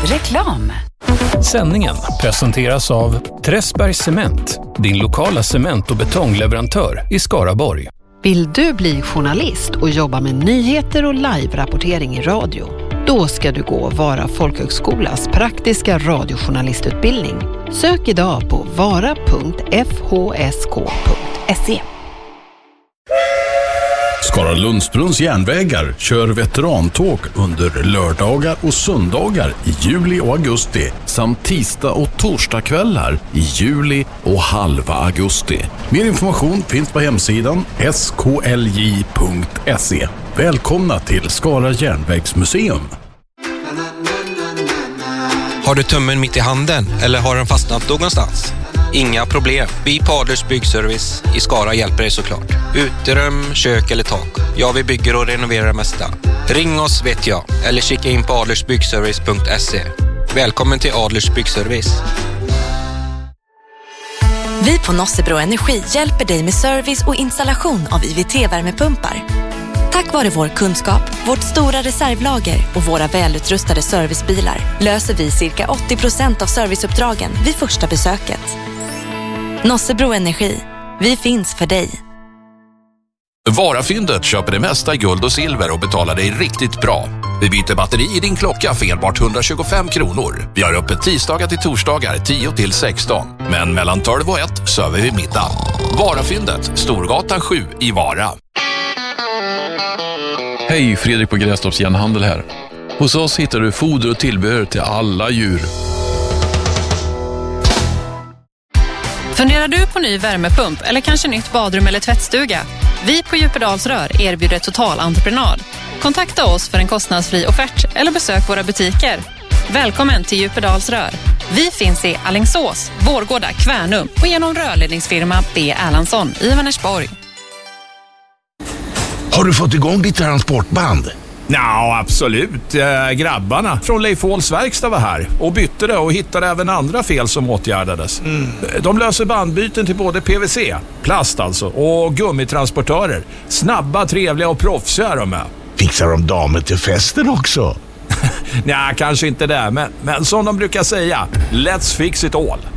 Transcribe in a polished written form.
Reklam. Sändningen presenteras av Träsbergs Cement, din lokala cement- och betongleverantör i Skaraborg. Vill du bli journalist och jobba med nyheter och live-rapportering i radio? Då ska du gå Vara folkhögskolas praktiska radiojournalistutbildning. Sök idag på vara.fhsk.se. Skara Lundsbrunns järnvägar kör veterantåg under lördagar och söndagar i juli och augusti samt tisdag- och torsdagskvällar i juli och halva augusti. Mer information finns på hemsidan sklj.se. Välkomna till Skara järnvägsmuseum. Har du tummen mitt i handen eller har den fastnat någonstans? Inga problem. Vi på Adlers Byggservice i Skara hjälper dig såklart. Uterum, kök eller tak. Ja, vi bygger och renoverar det mesta. Ring oss vet jag. Eller kika in på adlersbyggservice.se. Välkommen till Adlers Byggservice. Vi på Nossebro Energi hjälper dig med service och installation av IVT-värmepumpar. Tack vare vår kunskap, vårt stora reservlager och våra välutrustade servicebilar löser vi cirka 80% av serviceuppdragen vid första besöket. Nossebro Energi. Vi finns för dig. Varafyndet köper det mesta i guld och silver och betalar dig riktigt bra. Vi byter batteri i din klocka för enbart 125 kronor. Vi har öppet tisdagar till torsdagar 10 till 16. Men mellan 12 och 1 söver vi middag. Varafyndet, Storgatan 7 i Vara. Hej, Fredrik på Grästorps Järnhandel här. Hos oss hittar du foder och tillbehör till alla djur. Funderar du på ny värmepump eller kanske nytt badrum eller tvättstuga? Vi på Djupedals Rör erbjuder totalentreprenad. Kontakta oss för en kostnadsfri offert eller besök våra butiker. Välkommen till Djupedals Rör. Vi finns i Alingsås, Vårgårda, Kvärnum och genom rörledningsfirma B. Erlandsson i Vänersborg. Har du fått igång ditt transportband? Ja, absolut. Grabbarna från Leif Åhls verkstad var här och bytte det och hittade även andra fel som åtgärdades. De löser bandbyten till både PVC, plast alltså, och gummitransportörer. Snabba, trevliga och proffsiga är de med. Fixar de damer till festen också? Nej, kanske inte det, men som de brukar säga, let's fix it all.